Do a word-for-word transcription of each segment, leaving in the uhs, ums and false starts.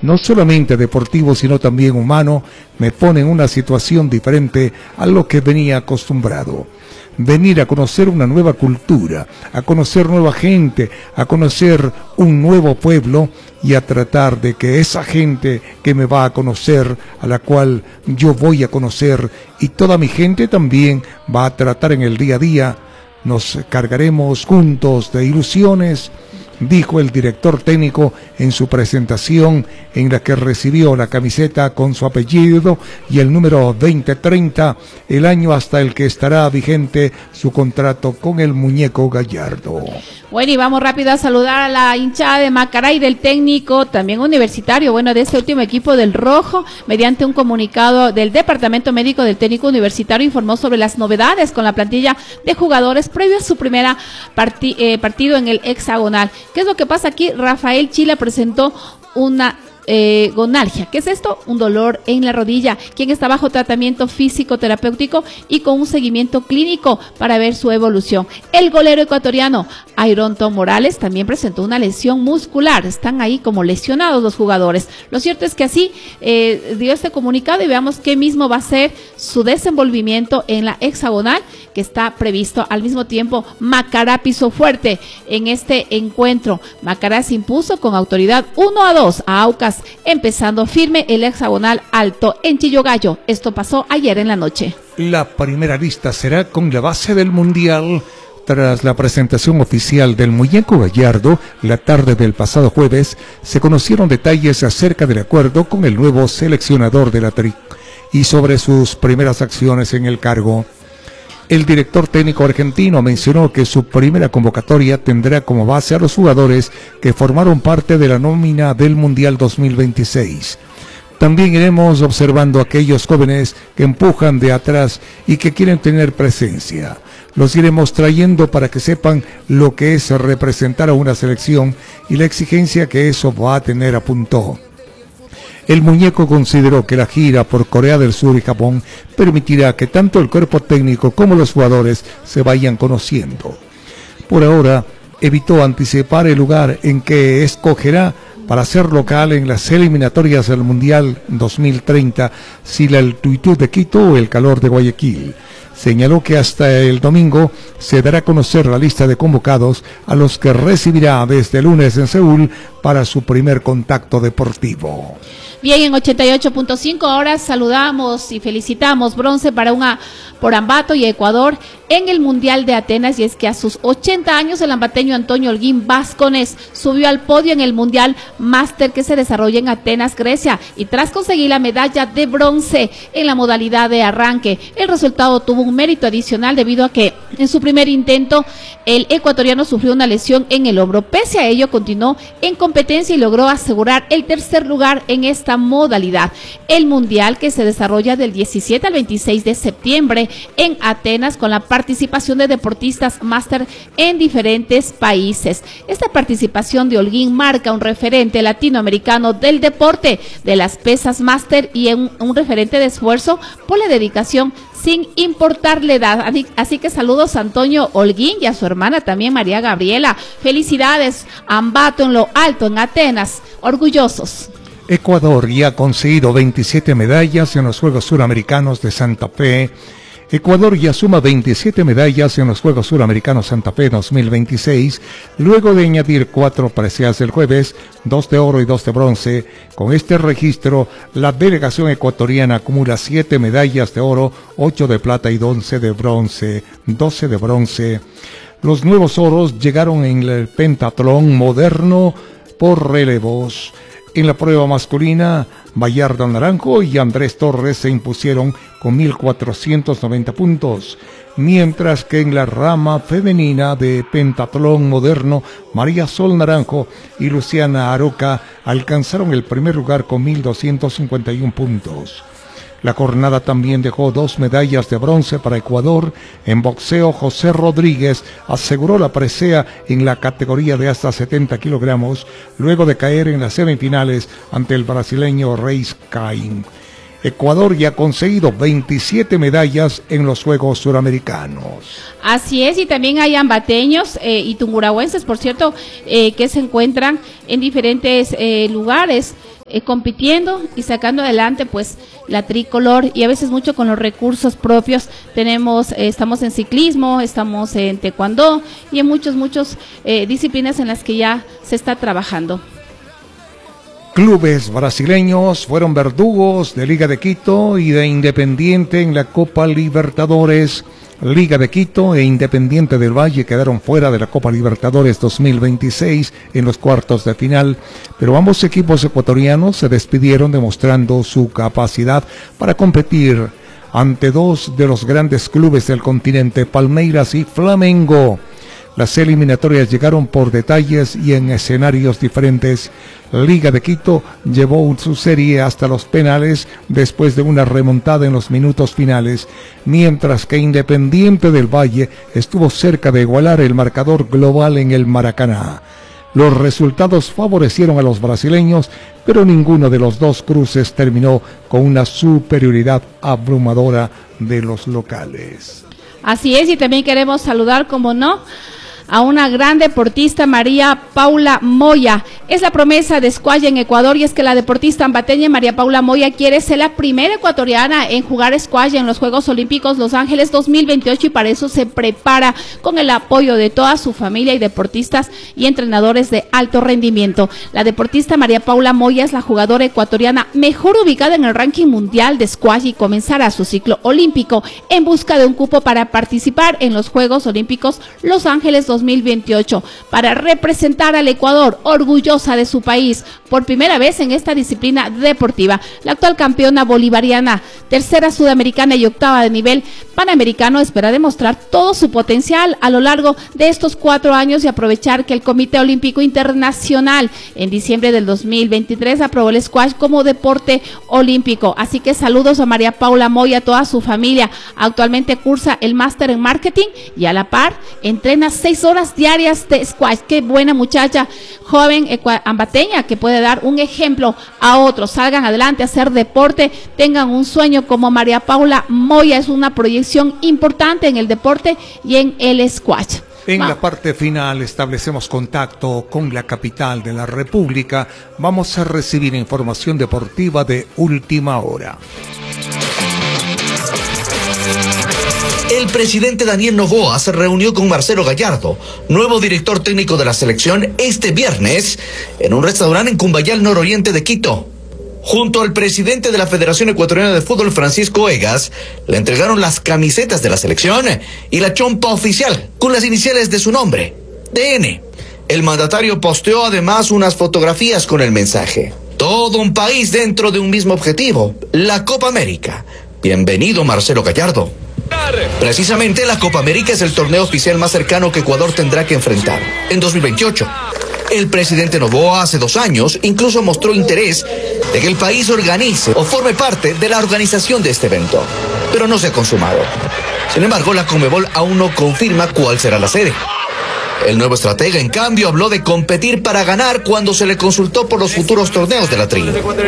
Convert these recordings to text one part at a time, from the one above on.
no solamente deportivo, sino también humano, me pone en una situación diferente a lo que venía acostumbrado. Venir a conocer una nueva cultura, a conocer nueva gente, a conocer un nuevo pueblo y a tratar de que esa gente que me va a conocer, a la cual yo voy a conocer, y toda mi gente también va a tratar en el día a día, nos cargaremos juntos de ilusiones, dijo el director técnico en su presentación, en la que recibió la camiseta con su apellido y el número veinte treinta, el año hasta el que estará vigente su contrato con el Muñeco Gallardo. Bueno, y vamos rápido a saludar a la hinchada de Macará y del técnico, también universitario, bueno, de este último equipo del Rojo, mediante un comunicado del Departamento Médico del Técnico Universitario, informó sobre las novedades con la plantilla de jugadores previo a su primera parti eh, partido en el hexagonal. ¿Qué es lo que pasa aquí? Rafael Chila presentó una Eh, gonalgia. ¿Qué es esto? Un dolor en la rodilla, quien está bajo tratamiento físico terapéutico y con un seguimiento clínico para ver su evolución. El golero ecuatoriano Ironton Morales también presentó una lesión muscular. Están ahí como lesionados los jugadores. Lo cierto es que así eh, dio este comunicado y veamos qué mismo va a ser su desenvolvimiento en la hexagonal que está previsto. Al mismo tiempo, Macará pisó fuerte en este encuentro. Macará se impuso con autoridad uno a dos a Aucas, empezando firme el hexagonal alto en Chillogallo. Esto pasó ayer en la noche. La primera lista será con la base del Mundial. Tras la presentación oficial del Muñeco Gallardo, la tarde del pasado jueves, se conocieron detalles acerca del acuerdo con el nuevo seleccionador de la T R I y sobre sus primeras acciones en el cargo. El director técnico argentino mencionó que su primera convocatoria tendrá como base a los jugadores que formaron parte de la nómina del Mundial dos mil veintiséis. También iremos observando a aquellos jóvenes que empujan de atrás y que quieren tener presencia. Los iremos trayendo para que sepan lo que es representar a una selección y la exigencia que eso va a tener, apuntó. El Muñeco consideró que la gira por Corea del Sur y Japón permitirá que tanto el cuerpo técnico como los jugadores se vayan conociendo. Por ahora, evitó anticipar el lugar en que escogerá para ser local en las eliminatorias del Mundial dos mil treinta, si la altitud de Quito o el calor de Guayaquil. Señaló que hasta el domingo se dará a conocer la lista de convocados a los que recibirá desde el lunes en Seúl para su primer contacto deportivo. Bien, en ochenta y ocho punto cinco horas saludamos y felicitamos bronce para una por Ambato y Ecuador en el Mundial de Atenas, y es que a sus ochenta años el ambateño Antonio Holguín Vázquez subió al podio en el Mundial Máster que se desarrolla en Atenas, Grecia, y tras conseguir la medalla de bronce en la modalidad de arranque, el resultado tuvo un mérito adicional debido a que en su primer intento el ecuatoriano sufrió una lesión en el hombro. Pese a ello, continuó en competencia y logró asegurar el tercer lugar en esta modalidad. El Mundial, que se desarrolla del diecisiete al veintiséis de septiembre en Atenas, con la participación de deportistas máster en diferentes países. Esta participación de Holguín marca un referente latinoamericano del deporte de las pesas máster y un, un referente de esfuerzo por la dedicación sin importar la edad. Así que saludos a Antonio Holguín y a su hermana también María Gabriela. Felicidades, Ambato en lo alto en Atenas, orgullosos. Ecuador ya ha conseguido veintisiete medallas en los Juegos Suramericanos de Santa Fe. Ecuador ya suma veintisiete medallas en los Juegos Suramericanos Santa Fe dos mil veintiséis, luego de añadir cuatro preseas el jueves, dos de oro y dos de bronce. Con este registro, la delegación ecuatoriana acumula siete medallas de oro, ocho de plata y once de bronce, doce de bronce. Los nuevos oros llegaron en el pentatlón moderno por relevos. En la prueba masculina, Bayardo Naranjo y Andrés Torres se impusieron con mil cuatrocientos noventa puntos, mientras que en la rama femenina de pentatlón moderno, María Sol Naranjo y Luciana Aroca alcanzaron el primer lugar con mil doscientos cincuenta y uno puntos. La jornada también dejó dos medallas de bronce para Ecuador. En boxeo, José Rodríguez aseguró la presea en la categoría de hasta setenta kilogramos, luego de caer en las semifinales ante el brasileño Reis Caín. Ecuador ya ha conseguido veintisiete medallas en los Juegos Suramericanos. Así es, y también hay ambateños eh, y tunguragüenses, por cierto, eh, que se encuentran en diferentes eh, lugares. eh, compitiendo y sacando adelante pues la tricolor, y a veces mucho con los recursos propios. Tenemos, eh, estamos en ciclismo, estamos en taekwondo y en muchos, muchos eh, disciplinas en las que ya se está trabajando. Clubes brasileños fueron verdugos de Liga de Quito y de Independiente en la Copa Libertadores. Liga de Quito e Independiente del Valle quedaron fuera de la Copa Libertadores dos mil veintiséis en los cuartos de final, pero ambos equipos ecuatorianos se despidieron demostrando su capacidad para competir ante dos de los grandes clubes del continente, Palmeiras y Flamengo. Las eliminatorias llegaron por detalles y en escenarios diferentes. Liga de Quito llevó su serie hasta los penales después de una remontada en los minutos finales, mientras que Independiente del Valle estuvo cerca de igualar el marcador global en el Maracaná. Los resultados favorecieron a los brasileños, pero ninguno de los dos cruces terminó con una superioridad abrumadora de los locales. Así es, y también queremos saludar, como no, a una gran deportista, María Paula Moya. Es la promesa de squash en Ecuador, y es que la deportista ambateña María Paula Moya quiere ser la primera ecuatoriana en jugar squash en los Juegos Olímpicos Los Ángeles dos mil veintiocho, y para eso se prepara con el apoyo de toda su familia y deportistas y entrenadores de alto rendimiento. La deportista María Paula Moya es la jugadora ecuatoriana mejor ubicada en el ranking mundial de squash, y comenzará su ciclo olímpico en busca de un cupo para participar en los Juegos Olímpicos Los Ángeles dos mil veintiocho para representar al Ecuador, orgullosa de su país por primera vez en esta disciplina deportiva. La actual campeona bolivariana, tercera sudamericana y octava de nivel panamericano, espera demostrar todo su potencial a lo largo de estos cuatro años y aprovechar que el Comité Olímpico Internacional en diciembre del dos mil veintitrés aprobó el squash como deporte olímpico. Así que saludos a María Paula Moya, a toda su familia. Actualmente cursa el máster en marketing y a la par entrena seis horas diarias de squash. Qué buena muchacha, joven ambateña, que puede dar un ejemplo a otros. Salgan adelante a hacer deporte, tengan un sueño como María Paula Moya. Es una proyección importante en el deporte y en el squash. En la parte final establecemos contacto con la capital de la República. Vamos a recibir información deportiva de última hora. El presidente Daniel Noboa se reunió con Marcelo Gallardo, nuevo director técnico de la selección, este viernes en un restaurante en Cumbayal, nororiente de Quito. Junto al presidente de la Federación Ecuatoriana de Fútbol, Francisco Egas, le entregaron las camisetas de la selección y la chompa oficial con las iniciales de su nombre, D N. El mandatario posteó además unas fotografías con el mensaje: todo un país dentro de un mismo objetivo, la Copa América. Bienvenido, Marcelo Gallardo. Precisamente la Copa América es el torneo oficial más cercano que Ecuador tendrá que enfrentar en dos mil veintiocho. El presidente Noboa hace dos años incluso mostró interés de que el país organice o forme parte de la organización de este evento, pero no se ha consumado. Sin embargo, la Conmebol aún no confirma cuál será la sede. El nuevo estratega, en cambio, habló de competir para ganar cuando se le consultó por los futuros torneos de la Tri.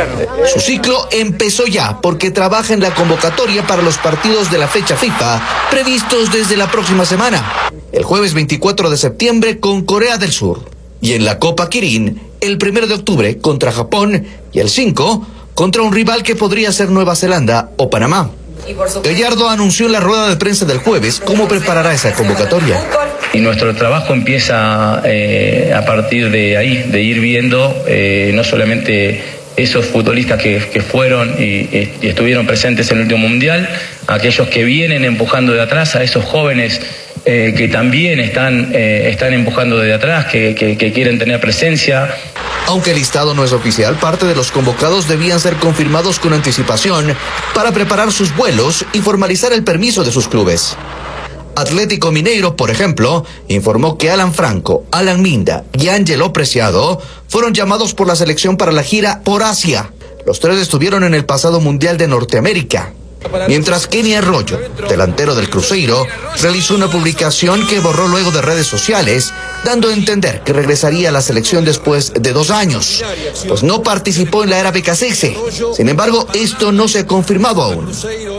Su ciclo empezó ya porque trabaja en la convocatoria para los partidos de la fecha FIFA previstos desde la próxima semana, el jueves veinticuatro de septiembre con Corea del Sur, y en la Copa Kirin el primero de octubre contra Japón y el cinco contra un rival que podría ser Nueva Zelanda o Panamá. Gallardo anunció en la rueda de prensa del jueves cómo preparará esa convocatoria. Y nuestro trabajo empieza eh, a partir de ahí, de ir viendo eh, no solamente esos futbolistas que, que fueron y, y estuvieron presentes en el último mundial, aquellos que vienen empujando de atrás, a esos jóvenes eh, que también están, eh, están empujando de atrás, que, que, que quieren tener presencia. Aunque el listado no es oficial, parte de los convocados debían ser confirmados con anticipación para preparar sus vuelos y formalizar el permiso de sus clubes. Atlético Mineiro, por ejemplo, informó que Alan Franco, Alan Minda y Ángelo Preciado fueron llamados por la selección para la gira por Asia. Los tres estuvieron en el pasado Mundial de Norteamérica. Mientras Kenny Arroyo, delantero del Cruzeiro, realizó una publicación que borró luego de redes sociales, dando a entender que regresaría a la selección después de dos años, pues no participó en la era becasese. Sin embargo, esto no se ha confirmado aún.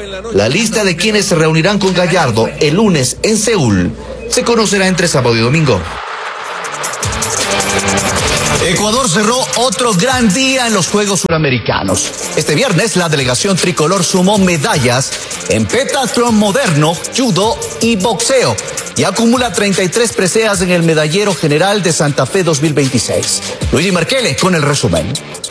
La lista de quienes se reunirán con Gallardo el lunes en Seúl se conocerá entre sábado y domingo. Ecuador cerró otro gran día en los Juegos Suramericanos. Este viernes la delegación tricolor sumó medallas en pentatlón moderno, judo y boxeo y acumula treinta y tres preseas en el medallero general de Santa Fe dos mil veintiséis. Luigi Merkele con el resumen.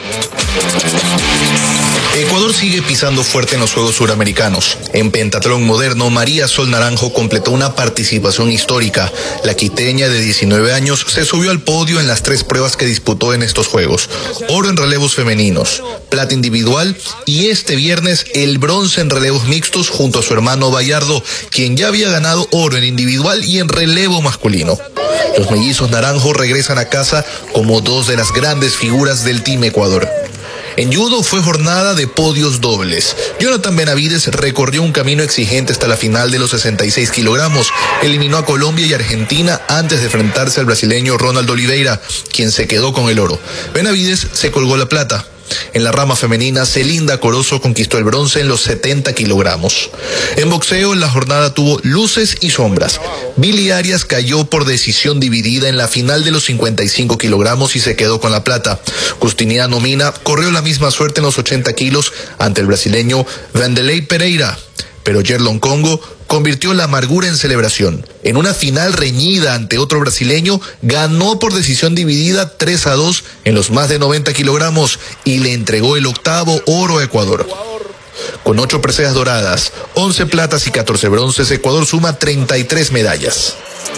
Ecuador sigue pisando fuerte en los Juegos Suramericanos. En pentatlón moderno, María Sol Naranjo completó una participación histórica. La quiteña de diecinueve años se subió al podio en las tres pruebas que disputó en estos Juegos. Oro en relevos femeninos, plata individual y este viernes el bronce en relevos mixtos junto a su hermano Bayardo, quien ya había ganado oro en individual y en relevo masculino. Los mellizos Naranjo regresan a casa como dos de las grandes figuras del Team Ecuador. En judo fue jornada de podios dobles. Jonathan Benavides recorrió un camino exigente hasta la final de los sesenta y seis kilogramos. Eliminó a Colombia y Argentina antes de enfrentarse al brasileño Ronald Oliveira, quien se quedó con el oro. Benavides se colgó la plata. En la rama femenina, Celinda Corozo conquistó el bronce en los setenta kilogramos. En boxeo, la jornada tuvo luces y sombras. Billy Arias cayó por decisión dividida en la final de los cincuenta y cinco kilogramos y se quedó con la plata. Justiniano Mina corrió la misma suerte en los ochenta kilos ante el brasileño Vanderlei Pereira. Pero Yerlon Congo convirtió la amargura en celebración. En una final reñida ante otro brasileño, ganó por decisión dividida tres a dos en los más de noventa kilogramos y le entregó el octavo oro a Ecuador. Con ocho preseas doradas, once platas y catorce bronces, Ecuador suma treinta y tres medallas.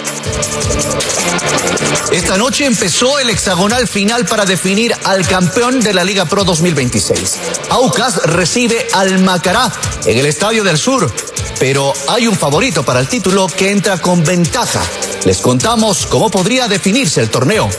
Esta noche empezó el hexagonal final para definir al campeón de la Liga Pro dos mil veintiséis. Aucas recibe al Macará en el Estadio del Sur, pero hay un favorito para el título que entra con ventaja. Les contamos cómo podría definirse el torneo.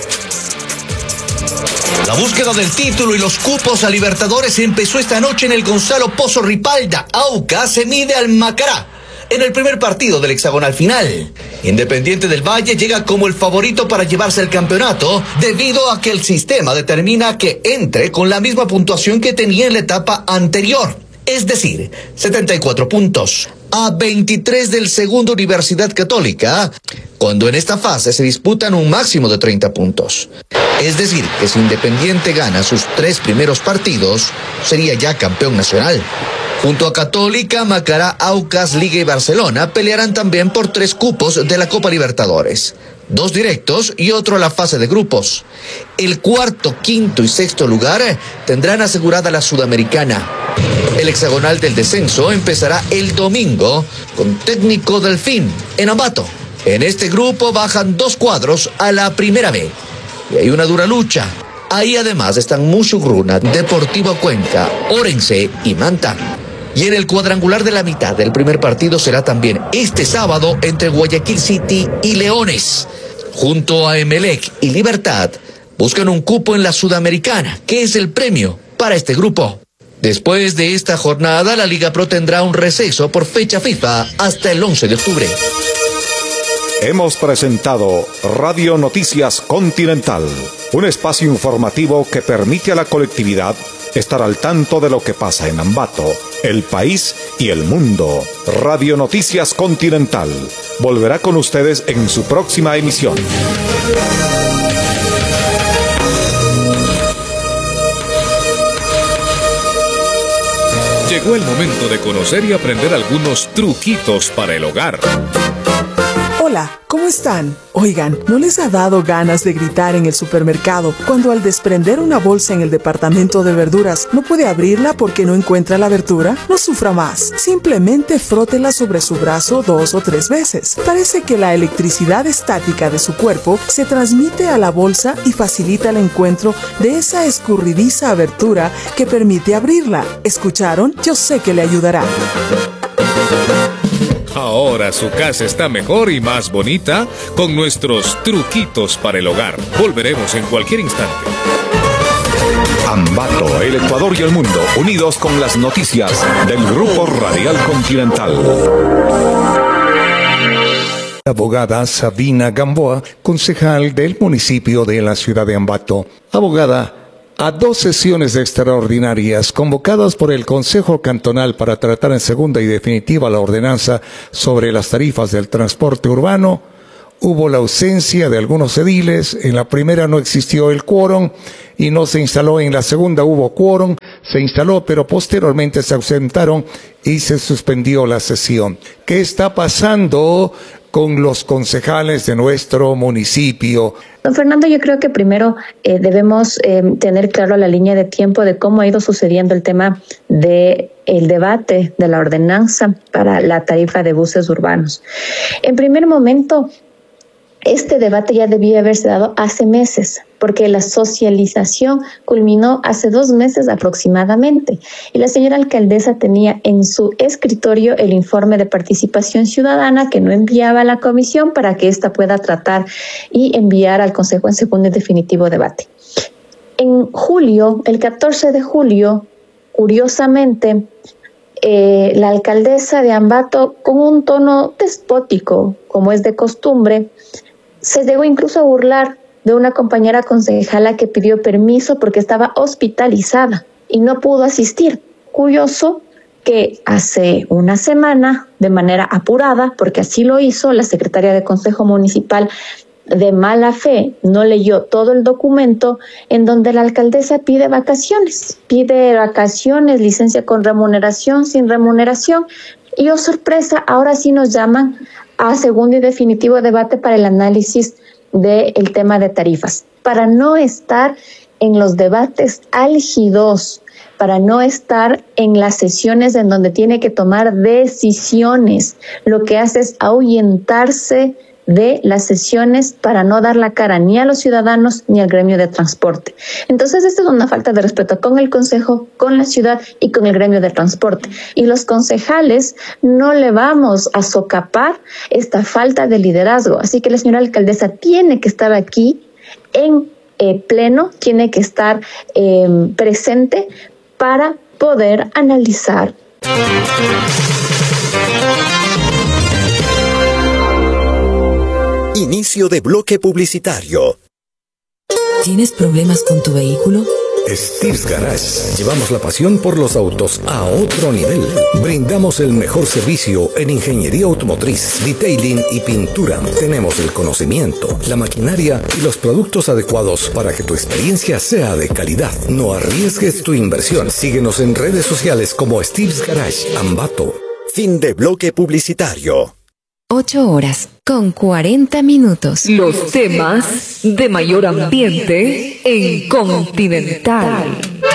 La búsqueda del título y los cupos a Libertadores empezó esta noche en el Gonzalo Pozo Ripalda. Aucas se mide al Macará en el primer partido del hexagonal final. Independiente del Valle llega como el favorito para llevarse el campeonato debido a que el sistema determina que entre con la misma puntuación que tenía en la etapa anterior, es decir, setenta y cuatro puntos, a veintitrés del segundo Universidad Católica, cuando en esta fase se disputan un máximo de treinta puntos. Es decir, que si Independiente gana sus tres primeros partidos, sería ya campeón nacional. Junto a Católica, Macará, Aucas, Liga y Barcelona pelearán también por tres cupos de la Copa Libertadores. Dos directos y otro a la fase de grupos. El cuarto, quinto y sexto lugar tendrán asegurada la Sudamericana. El hexagonal del descenso empezará el domingo con Técnico Delfín en Ambato. En este grupo bajan dos cuadros a la primera B y hay una dura lucha. Ahí además están Musugruna, Deportivo Cuenca, Orense y Manta. Y en el cuadrangular de la mitad del primer partido será también este sábado entre Guayaquil City y Leones. Junto a Emelec y Libertad buscan un cupo en la Sudamericana, que es el premio para este grupo. Después de esta jornada, la Liga Pro tendrá un receso por fecha FIFA hasta el once de octubre. Hemos presentado Radio Noticias Continental, un espacio informativo que permite a la colectividad estar al tanto de lo que pasa en Ambato, el país y el mundo. Radio Noticias Continental volverá con ustedes en su próxima emisión. Llegó el momento de conocer y aprender algunos truquitos para el hogar. Hola, ¿cómo están? Oigan, ¿no les ha dado ganas de gritar en el supermercado cuando al desprender una bolsa en el departamento de verduras no puede abrirla porque no encuentra la verdura? No sufra más, simplemente frótela sobre su brazo dos o tres veces. Parece que la electricidad estática de su cuerpo se transmite a la bolsa y facilita el encuentro de esa escurridiza abertura que permite abrirla. ¿Escucharon? Yo sé que le ayudará. Ahora su casa está mejor y más bonita con nuestros truquitos para el hogar. Volveremos en cualquier instante. Ambato, el Ecuador y el mundo, unidos con las noticias del Grupo Radial Continental. Abogada Sabina Gamboa, concejal del municipio de la ciudad de Ambato. Abogada, a dos sesiones extraordinarias convocadas por el Consejo Cantonal para tratar en segunda y definitiva la ordenanza sobre las tarifas del transporte urbano, hubo la ausencia de algunos ediles. En la primera no existió el quórum y no se instaló. En la segunda hubo quórum, se instaló, pero posteriormente se ausentaron y se suspendió la sesión. ¿Qué está pasando con los concejales de nuestro municipio? Don Fernando, yo creo que primero eh, debemos eh, tener claro la línea de tiempo de cómo ha ido sucediendo el tema de el debate de la ordenanza para la tarifa de buses urbanos. En primer momento, este debate ya debía haberse dado hace meses, porque la socialización culminó hace dos meses aproximadamente. Y la señora alcaldesa tenía en su escritorio el informe de participación ciudadana que no enviaba a la comisión para que ésta pueda tratar y enviar al Consejo en segundo y definitivo debate. En julio, el catorce de julio, curiosamente, eh, la alcaldesa de Ambato, con un tono despótico, como es de costumbre, se llegó incluso a burlar de una compañera concejala que pidió permiso porque estaba hospitalizada y no pudo asistir. Curioso que hace una semana, de manera apurada, porque así lo hizo, la secretaria de Consejo Municipal de mala fe no leyó todo el documento en donde la alcaldesa pide vacaciones, pide vacaciones, licencia con remuneración, sin remuneración, y oh sorpresa, ahora sí nos llaman a segundo y definitivo debate para el análisis del tema de tarifas, para no estar en los debates álgidos, para no estar en las sesiones en donde tiene que tomar decisiones. Lo que hace es ahuyentarse de las sesiones para no dar la cara ni a los ciudadanos ni al gremio de transporte. Entonces, esto es una falta de respeto con el Consejo, con la ciudad y con el gremio de transporte. Y los concejales no le vamos a socapar esta falta de liderazgo. Así que la señora alcaldesa tiene que estar aquí en eh, pleno, tiene que estar eh, presente para poder analizar. Inicio de bloque publicitario. ¿Tienes problemas con tu vehículo? Steve's Garage. Llevamos la pasión por los autos a otro nivel. Brindamos el mejor servicio en ingeniería automotriz, detailing y pintura. Tenemos el conocimiento, la maquinaria y los productos adecuados para que tu experiencia sea de calidad. No arriesgues tu inversión. Síguenos en redes sociales como Steve's Garage Ambato. Fin de bloque publicitario. Ocho horas con cuarenta minutos. Los temas de mayor ambiente en Continental.